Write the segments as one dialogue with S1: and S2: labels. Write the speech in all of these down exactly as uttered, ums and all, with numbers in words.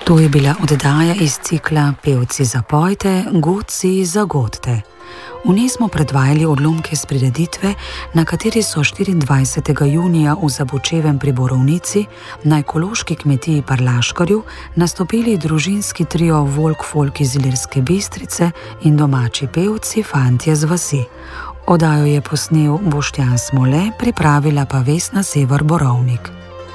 S1: To je bila oddaja iz cikla Pevci zapojte, godci zagodte. V njej smo predvajali odlomke s prireditve, na kateri so štiriindvajsetega junija v Zabučevem pri Borovnici na ekološki kmetiji Parlaškarju nastopili družinski trio Volk Folk iz Ilirske Bistrice in domači pevci Fantje z vasi. Oddajo je posnel Boštjan Smole, pripravila pa Vesna Sever Borovnik.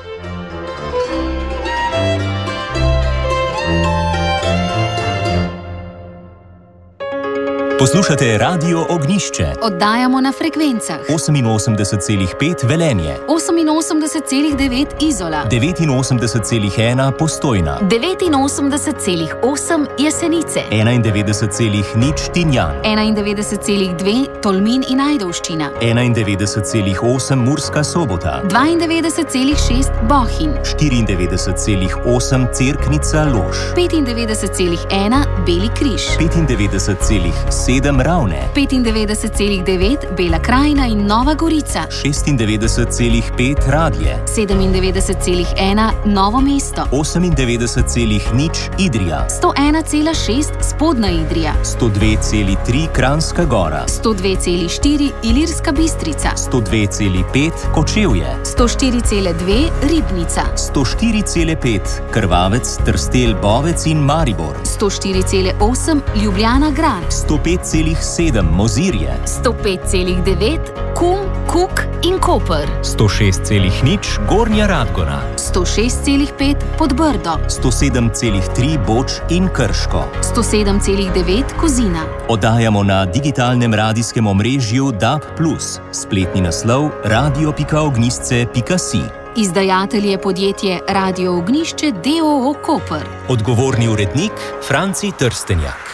S2: Poslušate Radio Ognjišče.
S3: Oddajamo na frekvencah
S2: oseminosemdeset celih pet Velenje,
S3: oseminosemdeset celih devet Izola,
S2: devetinosemdeset celih ena Postojna,
S3: devetinosemdeset celih osem Jesenice,
S2: enaindevetdeset celih nič Tinjan,
S3: enaindevetdeset celih dve Tolmin in Ajdovščina,
S2: enaindevetdeset celih osem Murska Sobota,
S3: dvaindevetdeset celih šest Bohinj,
S2: štiriindevetdeset celih osem Cerknica Lož,
S3: petindevetdeset celih ena Beli križ,
S2: petindevetdeset celih sedem Ravne,
S3: petindevetdeset celih devet Bela krajina in Nova Gorica,
S2: šestindevetdeset celih pet Radlje,
S3: sedemindevetdeset celih ena Novo mesto,
S2: osemindevetdeset celih nič Idrija,
S3: sto ena celih šest Spodnja Idrija,
S2: sto dve celih tri Kranjska Gora,
S3: sto dve celih štiri Ilirska Bistrica,
S2: sto dve celih pet Kočevje,
S3: sto štiri celih dve Ribnica,
S2: sto štiri celih pet Krvavec, Trstelj, Bovec in Maribor,
S3: sto štiri celih osem Ljubljana Grad,
S2: sto pet celih sedem Mozirje,
S3: sto pet celih devet Kum, Kuk in Koper,
S2: sto šest celih nič Gornja Radgona,
S3: sto šest celih pet Podbrdo,
S2: sto sedem celih tri Boč in Krško,
S3: sto sedem celih devet Kozina.
S2: Oddajamo na digitalnem radijskem omrežju D A B plus, spletni naslov radio pika ognjisce pika si.
S3: Izdajatelj je podjetje Radio Ognjišče d. o. o. Koper.
S2: Odgovorni urednik Franci Trstenjak.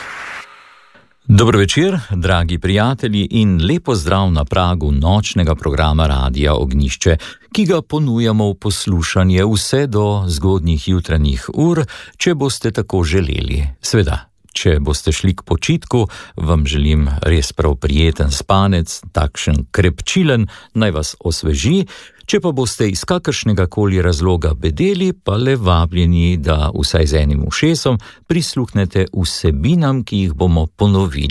S4: Dobro večer, dragi prijatelji, in lepo zdrav na pragu nočnega programa Radia Ognjišče, ki ga ponujamo v poslušanje vse do zgodnjih jutranjih ur, če boste tako želeli. Sveda, če boste šli k počitku, vam želim res prav prijeten spanec, takšen krepčilen, naj vas osveži. Če pa boste iz kakršnega koli razloga bedeli, pa le vabljeni, da vsaj z enim ušesom prisluhnete vsebinam, ki jih bomo ponovili.